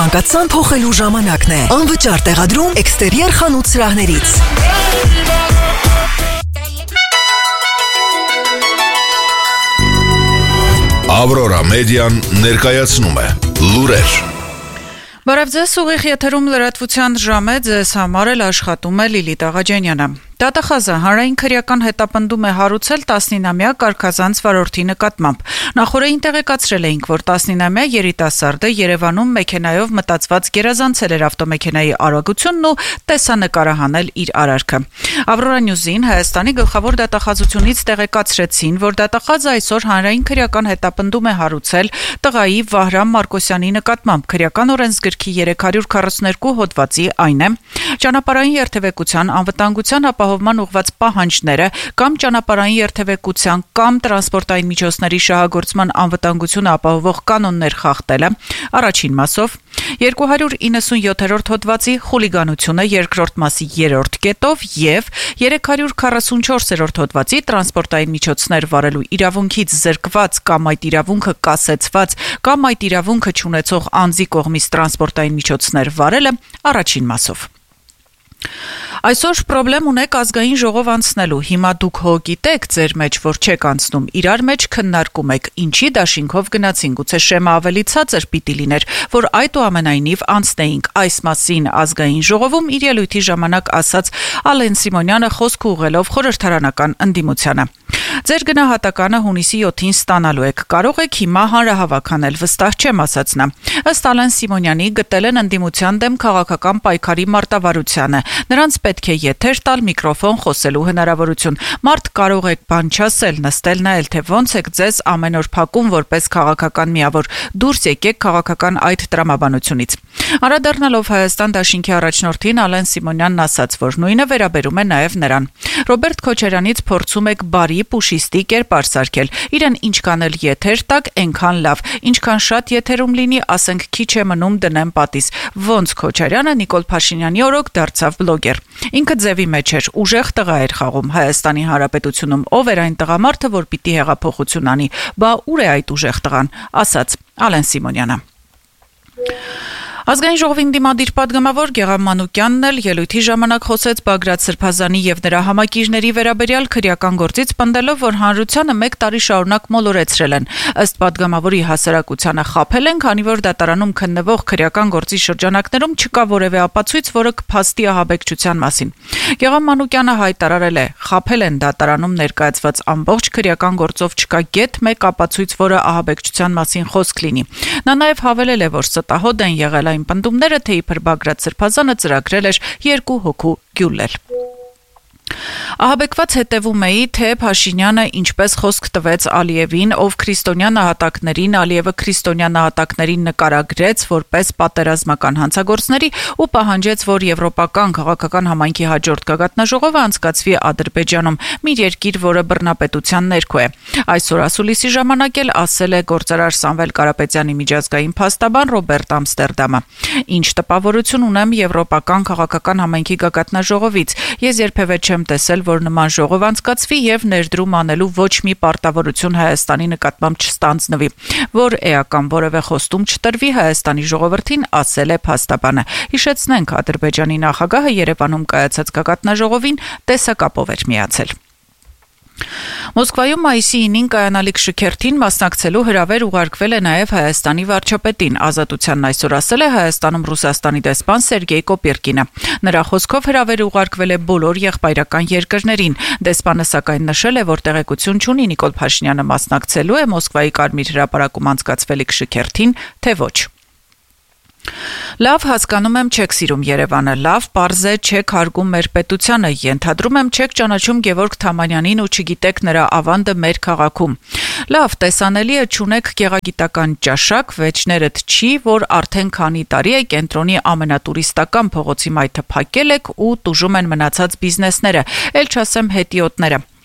ցանկացան փոխելու ժամանակն է։ Անվճար տեղադրում էքստերիեր խանութ սրահներից։ Ավրորա մեդիան ներկայացնում է լուրեր։ Բարև ձեզ, ուղիղ եթերում լրատվության ժամ է, ձեզ համար էլ աշխատում է Լիլիթ Աղաջանյանը։ Դատախազը հանրային քրեական հետապնդում է հարուցել 19-ամյա կարգազանց վարորդի նկատմամբ։ Նախորդին տեղեկացրել էինք, որ 19-ամյա երիտասարդը Երևանում մեքենայով մտածված գերազանցել էր ավտոմեքենայի արագությունն ու տեսանկարահանել իր արարքը։ Ավրորա Նյուզին Հայաստանի գլխավոր դատախազությունից տեղեկացրեցին, որ դատախազը այսօր հանրային քրեական հետապնդում է հարուցել տղայի Վահրամ Մարկոսյանի նկատմամբ քրեական օրենսգրքի 342 հոդվածի, այն է, ճանապարհային երթևեկության անվտանգության ապահովման ուղղված պահանջները կամ ճանապարհային երթևեկության կամ տրանսպորտային միջոցների շահագործման անվտանգությունը ապահովող կանոններ խախտելը, առաջին մասով, 297-րդ հոդվածի խուլիգանությունը երկրորդ մասի 3-րդ կետով եւ 344-րդ հոդվածի տրանսպորտային միջոցներ վարելու իրավունքից զրկված կամ այդ իրավունքը կասեցված կամ այդ իրավունքը չունեցող անձի կողմից տրանսպորտային միջոցներ վարելը, առաջին մասով։ Այսօր պրոբլեմ ունեք ազգային ժողով անցնելու, հիմա դուք հո գիտեք ձեր մեջ, որ չեք անցնում, իրար մեջ քննարկում եք, ինչի դաշինքով գնացին, գուցե շեմը ավելի ցածր պիտի լիներ, որ այդուամենայնիվ անցնեինք, այս մասին ազգային ժողովում իր ելույթի ժամանակ ասաց Ալեն Սիմոնյանը խոսք ուղղելով խորհրդարանական ընդդիմությանը։ Ձեր գնահատականը հունիսի 7-ին ստանալու եք, կարող եք հիմա հանրահավաք անել, վստահ չեմ, ասաց նա։ Ըստ Ալեն Սիմոնյանի գտել են ընդդիմության դեմ քաղաքական պայքարի մարտավարությանը, նրանց պետք է եթեր տալ միկրոֆոն խոսելու հնարավորություն։ Մարդ կարող եք բան չասել, նստել նայել, թե ոնց եք ձեզ ամեն օր փակում որպես քաղաքական միավոր, դուրս եկեք քաղաքական այդ տրամաբանությունից։ Անդրադառնալով Հայաստան դաշինքի առաջնորդին Ալեն Սիմոնյանն ասաց, որ նույնը վերաբերում է նաև նրան։ Ռոբերտ Քոչարյանից փորձում եք բարի պուշիստի կերպար սարքել, իրեն ինչքան էլ եթեր տակ, այնքան լավ, ինչքան շատ եթերում լինի, ասենք քիչ է մնում դնեմ պատիս, ոնց Քոչարյանը Նիկոլ Փաշինյանի օրոք դարձավ բլոգեր։ Ինքը ձևի մեջ էր, ուժեղ տղա էր խաղում Հայաստանի Հանրապետությունում, ով էր այն տղամարդը, որ պիտի հեղափոխություն անի, բա ուր է այդ ուժեղ տղան, ասաց Ալեն Սիմոնյանը։ Ազգային ժողովին դիմադիր պատգամավոր Գեղամ Մանուկյանն էլ ելույթի ժամանակ խոսեց Բագրատ Սրբազանի եւ նրա համակիրների վերաբերյալ քրեական գործից, պնդելով, որ հանրությանը 1 տարի շարունակ մոլորեցրել են։ Ըստ պատգամավորի հասարակությանը խաբել են, քանի որ դատարանում քննվող քրեական գործի շրջանակներում չկա որևէ ապացույց, որը կփաստի ահաբեկչության մասին։ Գեղամ Մանուկյանը հայտարարել է. խաբել են դատարանում ներկայացված ամբողջ քրեական գործով չկա գեթ 1 ապացույց, որը ահաբեկչության մասին խոսք լինի։ Նա նաեւ հավելել է, որ ստահոդ են եղել այն պնդումները, թե իբր Բագրատ Սրբազանը ծրագրել էր 2 հոգու գյուլել։ Ահաբեկված հետևում էի, թե Փաշինյանը ինչպես խոսք տվեց Ալիևին, ով քրիստոնյա նահատակներին, Ալիևը քրիստոնյա նահատակներին նկարագրեց որպես պատերազմական հանցագործների ու պահանջեց, որ եվրոպական քաղաքական համայնքի հաջորդ գագաթնաժողովը անցկացվի Ադրբեջանում, մի երկիր, որը բռնապետության ներքո է։ Այսօր ասուլիսի ժամանակ էլ ասել է գործարար Սամվել Կարապետյանի միջազգային փաստաբան Ռոբերտ Ամստերդամը։ Ինչ տպավորություն ունեմ եվրոպական քաղաքական համայնքի գագաթնաժողովից, ես երբևէ չեմ տեսել, որ նման ժողով անցկացվի եւ ներդրում անելու ոչ մի պարտավորություն Հայաստանի նկատմամբ չստանձնվի, որ էական որևէ խոստում չտրվի Հայաստանի ժողովրդին, ասել է փաստաբանը։ Հիշեցնենք, Ադրբեջանի նախագահը Երևանում կայացած գագաթնաժողովին տեսակապով էր միացել։ Մոսկվայում մայիսի 9-ին կայանալիք շքերթին մասնակցելու հրավեր ուղարկվել է նաև Հայաստանի վարչապետին։ Ազատությանն այսօր ասել է Հայաստանում Ռուսաստանի դեսպան Սերգեյ Կոպիրկինը։ Նրա խոսքով հրավերը ուղարկվել է բոլոր եղբայրական երկրներին։ Դեսպանը սակայն նշել է, որ տեղեկություն չունի Նիկոլ Փաշինյանը մասնակցելու է Մոսկվայի Կարմիր հրապարակում անցկացվելիք շքերթին, թե ոչ։ Լավ, հասկանում եմ, չեք սիրում Երևանը, լավ, պարզ է, չեք հարգում մեր պետությանը, ենթադրում եմ, չեք ճանաչում Գևորգ Թամանյանին ու չգիտեք նրա ավանդը մեր քաղաքում։ Լավ, տեսանելի է, չունեք գեղագիտական ճաշակ, վեճներդ չի, որ արդեն քանի տարի է կենտրոնի ամենատուրիստական փողոցի մայթը փակել եք ու տուժում են մնացած բիզնեսները, էլ չասեմ հետիոտները։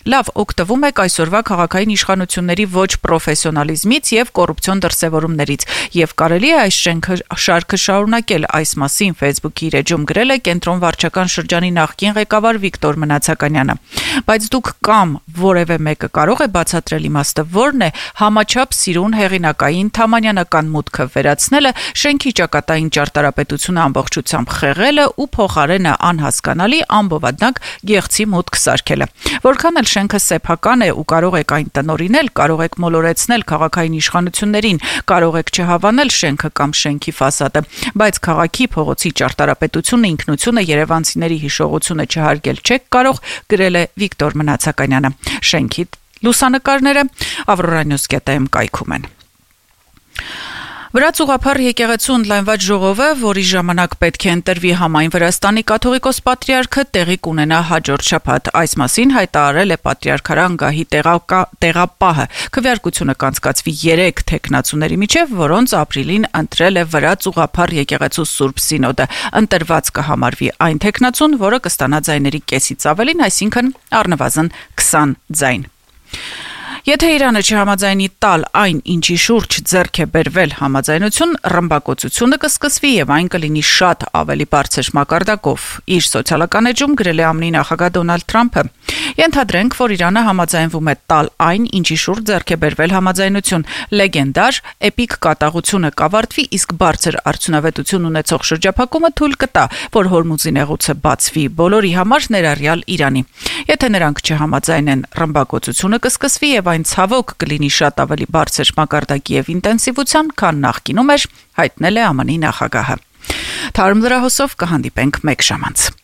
լավ օգտվում եք այսօրվա քաղաքային իշխանությունների ոչ պրոֆեսիոնալիզմից եւ կոռուպցիոն դրսեւորումներից եւ կարելի է այս շարքը շարունակել, այս մասին Facebook-ի իր էջում գրել է Կենտրոն վարչական շրջանի նախկին ղեկավար Վիկտոր Մնացականյանը, բայց դուք կամ որևէ մեկը կարող է բացատրել իմաստը որն է համաչափ սիրուն հեղինակային թամանյանական մուտքը վերացնելը, շենքի ճակատային ճարտարապետությունը ամբողջությամբ խեղելը ու փոխարենը անհասկանալի ամբովանակ գեղցի մուտք սարքելը, որքան էլ շենքը սեփական է ու կարող եք այն տնօրինել, կարող եք մոլորեցնել քաղաքային իշխանություններին, կարող եք չհավանել շենքը կամ շենքի ֆասադը, բայց քաղաքի փողոցի ճարտարապետությունը, ինքնությունը, երևանցիների հիշողությունը չհարգել չեք կարող, գրել է Վիկտոր Մնացականյանը։ Շենքի լուսանկարները Avroranews.am կայքում են։ Վրաց ուղղափառ եկեղեցու ընդլայնված ժողովը, որի ժամանակ պետք է ընտրվի համայն Վրաստանի կաթողիկոս պատրիարքը, տեղի կունենա հաջորդ շաբաթ։ Այս մասին հայտարարել է պատրիարքարան գահի տեղապահը։ Քվեարկությունը կանցկացվի 3 թեկնածուների միջև, որոնց ապրիլին ընտրել է Վրաց ուղղափառ եկեղեցու Սուրբ Սինոդը։ Ընտրված կհամարվի այն թեկնածուն, որը կստանա ձայների կեսից ավելին, այսինքն առնվազն 20 ձայն։ Եթե Իրանը չհամաձայնի տալ այն, ինչի շուրջ ձեռք է բերվել համաձայնություն, ռմբակոծությունը կսկսվի եւ այն կլինի շատ ավելի բարձր մակարդակով։ Իր սոցիալական էջում գրել է ԱՄՆ նախագահ Դոնալդ Թրամփը. Ենթադրենք, որ Իրանը համաձայնվում է տալ այն, ինչի շուրջ ձեռք է բերվել համաձայնություն։ Լեգենդար էպիկ կատաղությունը կավարտվի, իսկ բարձր արդյունավետություն ունեցող շրջափակումը թույլ կտա, որ Հորմուզի նեղուցը բացվի բոլորի համար, ներառյալ Իրանի։ Եթե նրանք չհամաձայնեն, ռմբակոծությունը կսկսվի եւ այն ցավոք կլինի շատ ավելի բարձր մակարդակի եւ ինտենսիվության, քան նախկինում էր, հայտնել է ԱՄՆ նախագահը։ Թարմ լրահոսով կհանդիպենք մեկ ժամանց։